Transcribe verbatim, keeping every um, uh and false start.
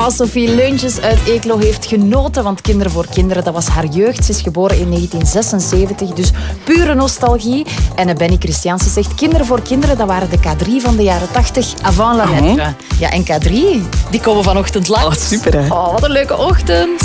Oh, Sophie Leuntjes uit Eeklo heeft genoten, want Kinderen voor Kinderen, dat was haar jeugd. Ze is geboren in negentien zesenzeventig, dus pure nostalgie. En Benny Christiansen zegt, Kinderen voor Kinderen, dat waren de K drie van de jaren tachtig, avant la lettre. Ja, en K drie, die komen vanochtend langs. Oh, super, hè? Oh, wat een leuke ochtend.